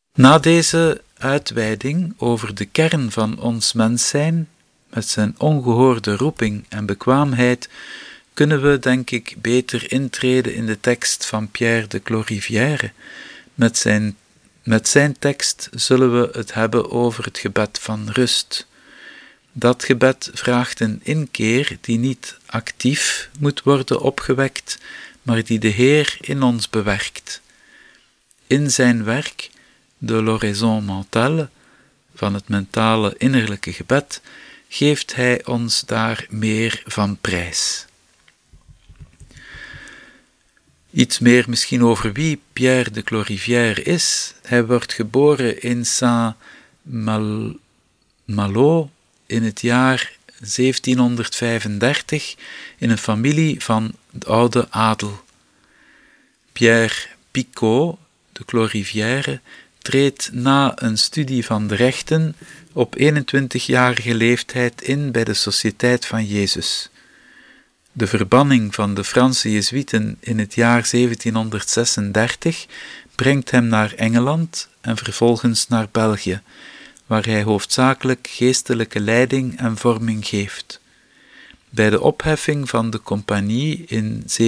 Na deze uitweiding over de kern van ons mens zijn, met zijn ongehoorde roeping en bekwaamheid, kunnen we, denk ik, beter intreden in de tekst van Pierre de Clorivière. Met zijn tekst zullen we het hebben over het gebed van rust. Dat gebed vraagt een inkeer die niet actief moet worden opgewekt, maar die de Heer in ons bewerkt. In zijn werk, de l'oraison mentale, van het mentale innerlijke gebed, geeft hij ons daar meer van prijs. Iets meer misschien over wie Pierre de Clorivière is. Hij wordt geboren in Saint-Malo in het jaar 1735 in een familie van de oude adel. Pierre Picot de Clorivière treedt na een studie van de rechten op 21-jarige leeftijd in bij de Sociëteit van Jezus. De verbanning van de Franse Jezuïeten in het jaar 1736 brengt hem naar Engeland en vervolgens naar België, waar hij hoofdzakelijk geestelijke leiding en vorming geeft. Bij de opheffing van de compagnie in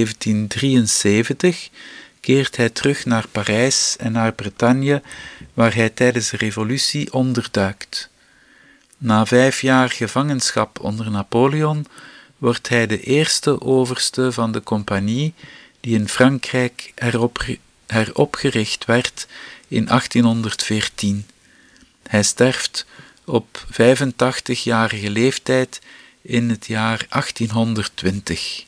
1773 keert hij terug naar Parijs en naar Bretagne, waar hij tijdens de revolutie onderduikt. Na 5 jaar gevangenschap onder Napoleon wordt hij de eerste overste van de compagnie die in Frankrijk heropgericht werd in 1814. Hij sterft op 85-jarige leeftijd in het jaar 1820.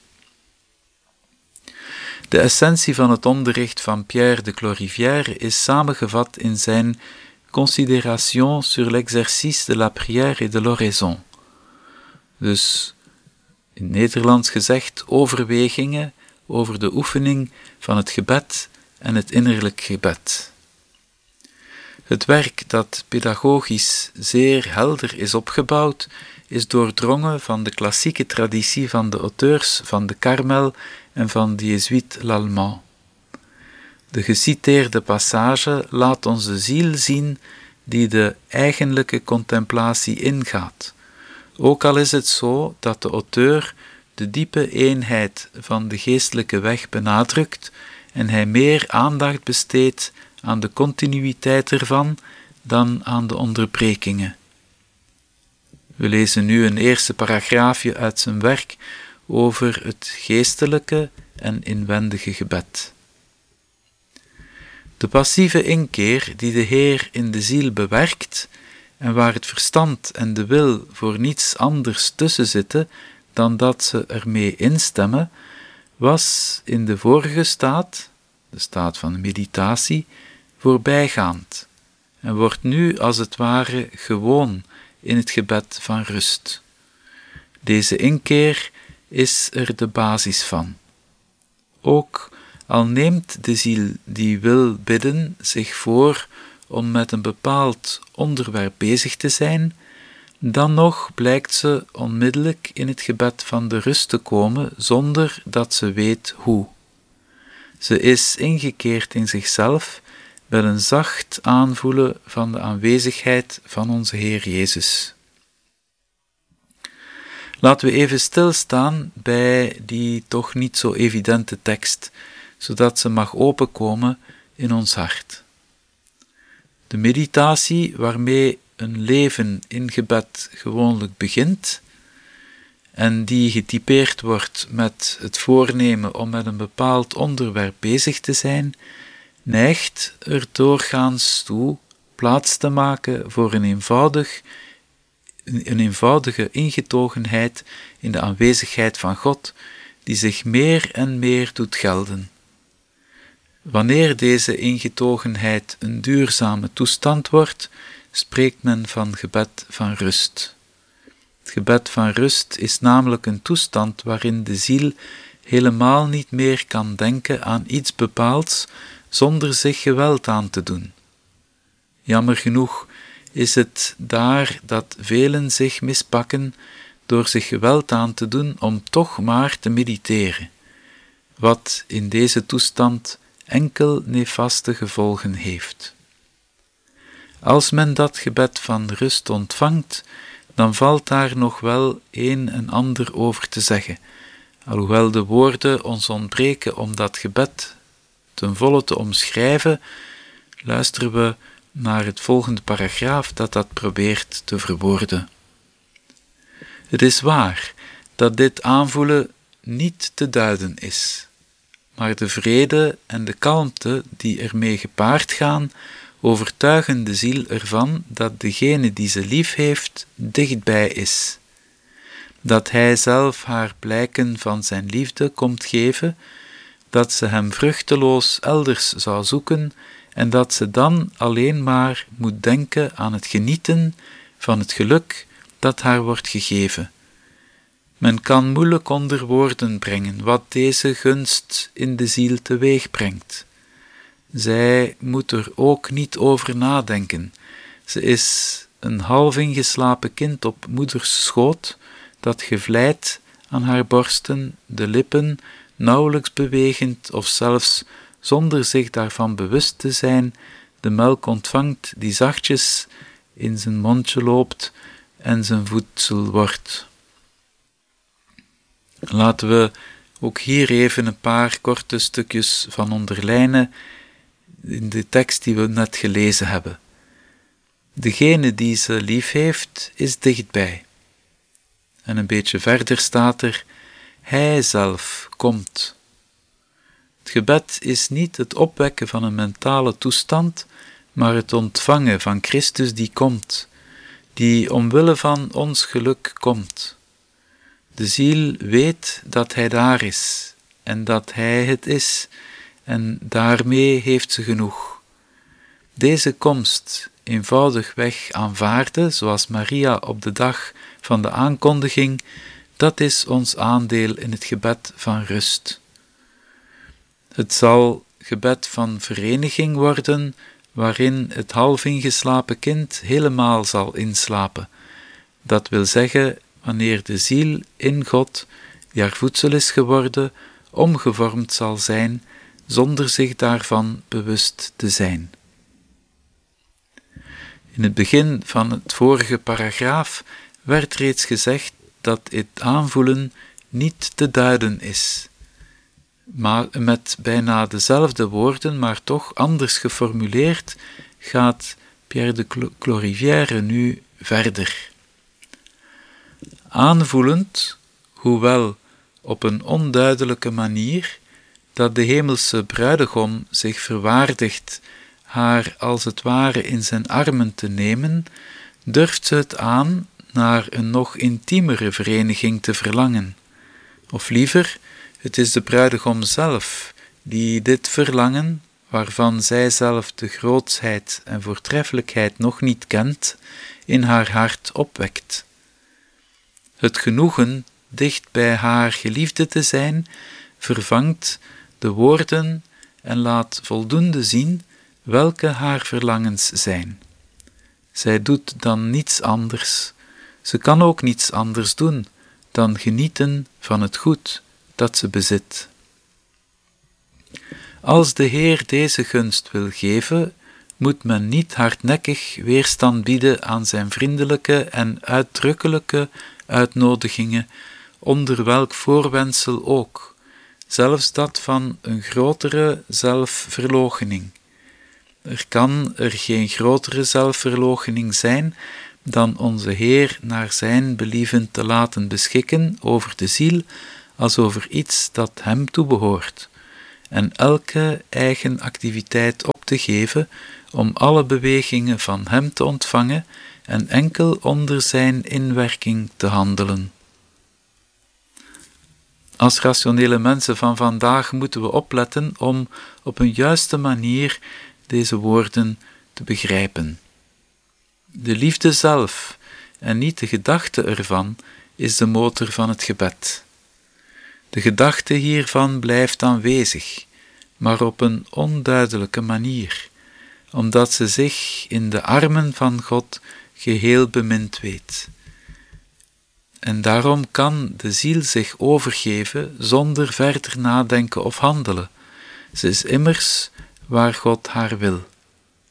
De essentie van het onderricht van Pierre de Clorivière is samengevat in zijn Considérations sur l'exercice de la prière et de l'oraison. Dus in Nederlands gezegd overwegingen over de oefening van het gebed en het innerlijk gebed. Het werk dat pedagogisch zeer helder is opgebouwd, is doordrongen van de klassieke traditie van de auteurs van de Carmel en van de Jezuïet Lallemand. De geciteerde passage laat ons de ziel zien die de eigenlijke contemplatie ingaat, ook al is het zo dat de auteur de diepe eenheid van de geestelijke weg benadrukt en hij meer aandacht besteedt aan de continuïteit ervan dan aan de onderbrekingen. We lezen nu een eerste paragraafje uit zijn werk over het geestelijke en inwendige gebed. De passieve inkeer die de Heer in de ziel bewerkt en waar het verstand en de wil voor niets anders tussen zitten dan dat ze ermee instemmen, was in de vorige staat, de staat van de meditatie, voorbijgaand en wordt nu als het ware gewoon in het gebed van rust. Deze inkeer is er de basis van. Ook al neemt de ziel die wil bidden zich voor om met een bepaald onderwerp bezig te zijn, dan nog blijkt ze onmiddellijk in het gebed van de rust te komen zonder dat ze weet hoe. Ze is ingekeerd in zichzelf met een zacht aanvoelen van de aanwezigheid van onze Heer Jezus. Laten we even stilstaan bij die toch niet zo evidente tekst, zodat ze mag openkomen in ons hart. De meditatie waarmee een leven in gebed gewoonlijk begint en die getypeerd wordt met het voornemen om met een bepaald onderwerp bezig te zijn, neigt er doorgaans toe plaats te maken voor een eenvoudige ingetogenheid in de aanwezigheid van God, die zich meer en meer doet gelden. Wanneer deze ingetogenheid een duurzame toestand wordt, spreekt men van gebed van rust. Het gebed van rust is namelijk een toestand waarin de ziel helemaal niet meer kan denken aan iets bepaalds zonder zich geweld aan te doen. Jammer genoeg is het daar dat velen zich mispakken door zich geweld aan te doen om toch maar te mediteren, wat in deze toestand enkel nefaste gevolgen heeft. Als men dat gebed van rust ontvangt, dan valt daar nog wel een en ander over te zeggen. Alhoewel de woorden ons ontbreken om dat gebed ten volle te omschrijven, luisteren we naar het volgende paragraaf dat probeert te verwoorden. Het is waar dat dit aanvoelen niet te duiden is, maar de vrede en de kalmte die ermee gepaard gaan, overtuigen de ziel ervan dat degene die ze lief heeft dichtbij is. Dat hij zelf haar blijken van zijn liefde komt geven, dat ze hem vruchteloos elders zou zoeken en dat ze dan alleen maar moet denken aan het genieten van het geluk dat haar wordt gegeven. Men kan moeilijk onder woorden brengen wat deze gunst in de ziel teweeg brengt. Zij moet er ook niet over nadenken. Ze is een half ingeslapen kind op moeders schoot, dat gevleid aan haar borsten, de lippen nauwelijks bewegend of zelfs zonder zich daarvan bewust te zijn, de melk ontvangt die zachtjes in zijn mondje loopt en zijn voedsel wordt. Laten we ook hier even een paar korte stukjes van onderlijnen in de tekst die we net gelezen hebben. Degene die ze lief heeft, is dichtbij. En een beetje verder staat er, hij zelf komt. Het gebed is niet het opwekken van een mentale toestand, maar het ontvangen van Christus die komt, die omwille van ons geluk komt. De ziel weet dat hij daar is en dat hij het is, en daarmee heeft ze genoeg. Deze komst eenvoudigweg aanvaarden, zoals Maria op de dag van de aankondiging, dat is ons aandeel in het gebed van rust. Het zal gebed van vereniging worden, waarin het half ingeslapen kind helemaal zal inslapen. Dat wil zeggen, wanneer de ziel in God, die haar voedsel is geworden, omgevormd zal zijn, zonder zich daarvan bewust te zijn. In het begin van het vorige paragraaf werd reeds gezegd dat het aanvoelen niet te duiden is. Maar met bijna dezelfde woorden, maar toch anders geformuleerd, gaat Pierre de Clorivière nu verder. Aanvoelend, hoewel op een onduidelijke manier, dat de hemelse bruidegom zich verwaardigt haar als het ware in zijn armen te nemen, durft ze het aan naar een nog intiemere vereniging te verlangen. Of liever, het is de bruidegom zelf die dit verlangen, waarvan zij zelf de grootsheid en voortreffelijkheid nog niet kent, in haar hart opwekt. Het genoegen dicht bij haar geliefde te zijn, vervangt de woorden en laat voldoende zien welke haar verlangens zijn. Zij doet dan niets anders. Ze kan ook niets anders doen dan genieten van het goed dat ze bezit. Als de Heer deze gunst wil geven, moet men niet hardnekkig weerstand bieden aan zijn vriendelijke en uitdrukkelijke uitnodigingen, onder welk voorwendsel ook, zelfs dat van een grotere zelfverloochening. Er kan geen grotere zelfverloochening zijn dan onze Heer naar zijn believen te laten beschikken over de ziel als over iets dat hem toebehoort, en elke eigen activiteit op te geven om alle bewegingen van hem te ontvangen en enkel onder zijn inwerking te handelen. Als rationele mensen van vandaag moeten we opletten om op een juiste manier deze woorden te begrijpen. De liefde zelf, en niet de gedachte ervan, is de motor van het gebed. De gedachte hiervan blijft aanwezig, maar op een onduidelijke manier, omdat ze zich in de armen van God geheel bemind weet. En daarom kan de ziel zich overgeven zonder verder nadenken of handelen. Ze is immers waar God haar wil.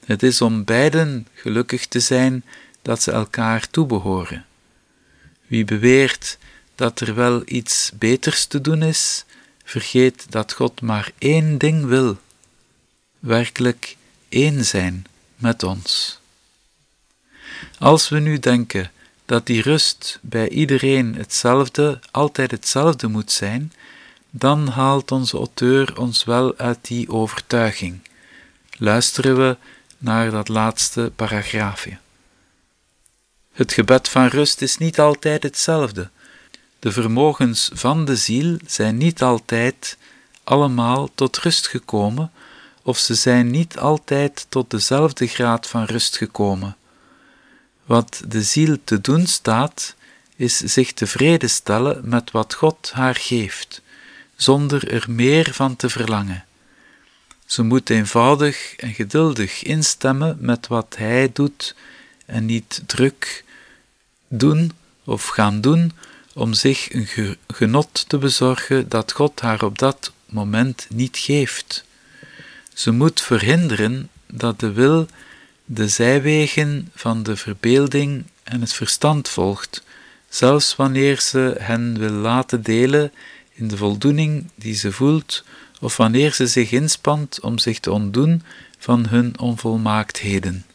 Het is om beiden gelukkig te zijn dat ze elkaar toebehoren. Wie beweert dat er wel iets beters te doen is, vergeet dat God maar één ding wil: werkelijk één zijn met ons. Als we nu denken dat die rust bij iedereen altijd hetzelfde moet zijn, dan haalt onze auteur ons wel uit die overtuiging. Luisteren we naar dat laatste paragraafje. Het gebed van rust is niet altijd hetzelfde. De vermogens van de ziel zijn niet altijd allemaal tot rust gekomen, of ze zijn niet altijd tot dezelfde graad van rust gekomen. Wat de ziel te doen staat, is zich tevreden stellen met wat God haar geeft, zonder er meer van te verlangen. Ze moet eenvoudig en geduldig instemmen met wat Hij doet en niet druk doen of gaan doen om zich een genot te bezorgen dat God haar op dat moment niet geeft. Ze moet verhinderen dat de wil de zijwegen van de verbeelding en het verstand volgt, zelfs wanneer ze hen wil laten delen in de voldoening die ze voelt, of wanneer ze zich inspant om zich te ontdoen van hun onvolmaaktheden.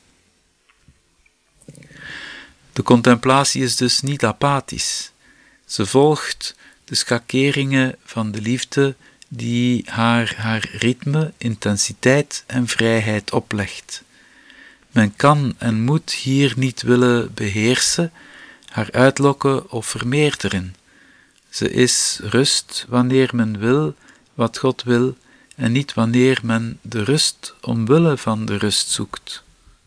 De contemplatie is dus niet apathisch. Ze volgt de schakeringen van de liefde die haar ritme, intensiteit en vrijheid oplegt. Men kan en moet hier niet willen beheersen, haar uitlokken of vermeerderen. Ze is rust wanneer men wil wat God wil en niet wanneer men de rust omwille van de rust zoekt.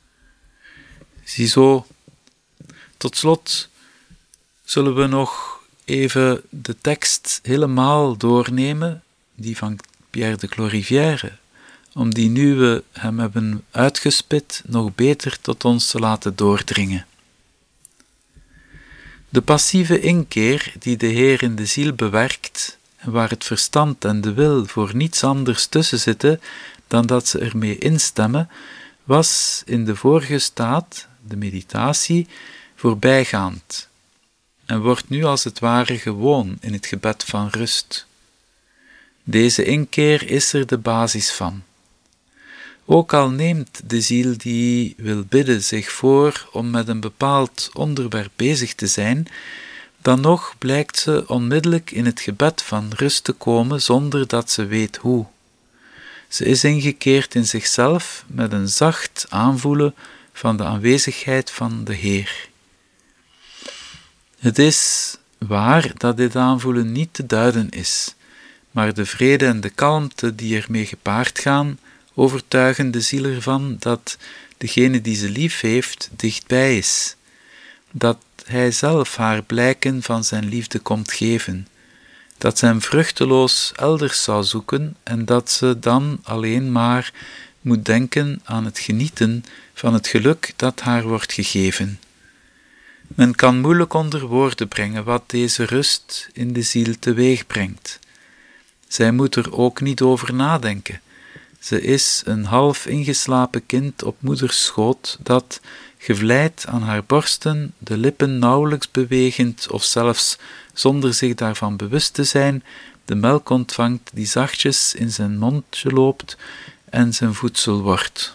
Ziezo, tot slot zullen we nog even de tekst helemaal doornemen, die van Pierre de Clorivière, om die nu we hem hebben uitgespit nog beter tot ons te laten doordringen. De passieve inkeer die de Heer in de ziel bewerkt en waar het verstand en de wil voor niets anders tussen zitten dan dat ze ermee instemmen, was in de vorige staat, de meditatie, voorbijgaand en wordt nu als het ware gewoon in het gebed van rust. Deze inkeer is er de basis van. Ook al neemt de ziel die wil bidden zich voor om met een bepaald onderwerp bezig te zijn, dan nog blijkt ze onmiddellijk in het gebed van rust te komen zonder dat ze weet hoe. Ze is ingekeerd in zichzelf met een zacht aanvoelen van de aanwezigheid van de Heer. Het is waar dat dit aanvoelen niet te duiden is, maar de vrede en de kalmte die ermee gepaard gaan, overtuigen de ziel ervan dat degene die ze lief heeft dichtbij is, dat Hij zelf haar blijken van zijn liefde komt geven, dat ze hem vruchteloos elders zou zoeken en dat ze dan alleen maar moet denken aan het genieten van het geluk dat haar wordt gegeven. Men kan moeilijk onder woorden brengen wat deze rust in de ziel teweeg brengt. Zij moet er ook niet over nadenken. Ze is een half ingeslapen kind op moeders schoot dat, gevleid aan haar borsten, de lippen nauwelijks bewegend of zelfs zonder zich daarvan bewust te zijn, de melk ontvangt die zachtjes in zijn mondje loopt en zijn voedsel wordt.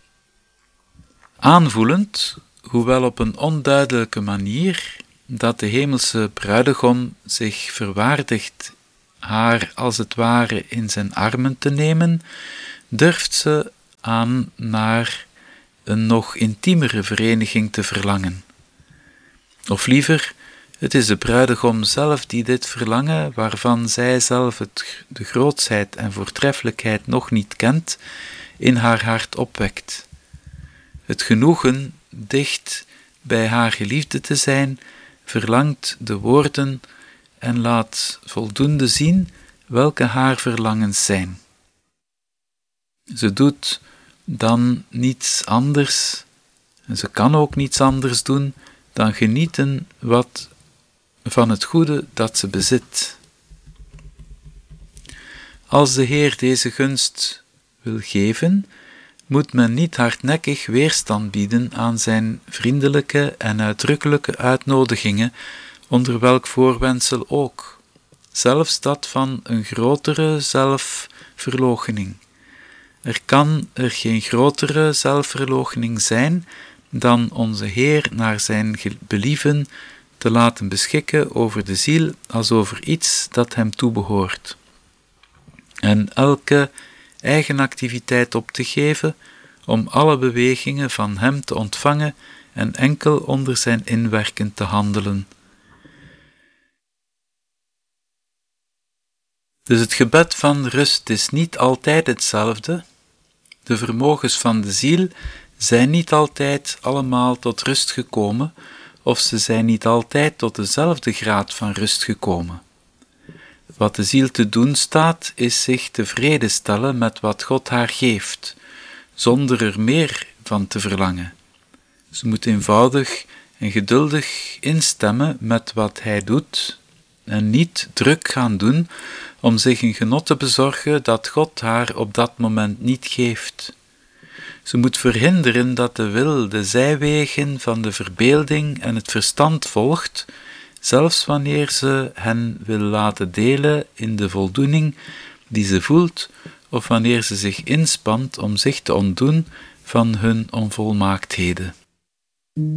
Aanvoelend, hoewel op een onduidelijke manier, dat de hemelse bruidegom zich verwaardigt haar als het ware in zijn armen te nemen, durft ze aan naar een nog intiemere vereniging te verlangen. Of liever, het is de bruidegom zelf die dit verlangen, waarvan zij zelf de grootsheid en voortreffelijkheid nog niet kent, in haar hart opwekt. Het genoegen dicht bij haar geliefde te zijn, verlangt de woorden en laat voldoende zien welke haar verlangens zijn. Ze doet dan niets anders, en ze kan ook niets anders doen, dan genieten van het goede dat ze bezit. Als de Heer deze gunst wil geven, moet men niet hardnekkig weerstand bieden aan zijn vriendelijke en uitdrukkelijke uitnodigingen, onder welk voorwendsel ook, zelfs dat van een grotere zelfverloochening. Er kan er geen grotere zelfverloochening zijn dan onze Heer naar zijn believen te laten beschikken over de ziel als over iets dat hem toebehoort. En elke eigen activiteit op te geven om alle bewegingen van hem te ontvangen en enkel onder zijn inwerken te handelen. Dus het gebed van rust is niet altijd hetzelfde. De vermogens van de ziel zijn niet altijd allemaal tot rust gekomen, of ze zijn niet altijd tot dezelfde graad van rust gekomen. Wat de ziel te doen staat, is zich tevreden stellen met wat God haar geeft, zonder er meer van te verlangen. Ze moet eenvoudig en geduldig instemmen met wat hij doet en niet druk gaan doen om zich een genot te bezorgen dat God haar op dat moment niet geeft. Ze moet verhinderen dat de wil de zijwegen van de verbeelding en het verstand volgt, zelfs wanneer ze hen wil laten delen in de voldoening die ze voelt, of wanneer ze zich inspant om zich te ontdoen van hun onvolmaaktheden.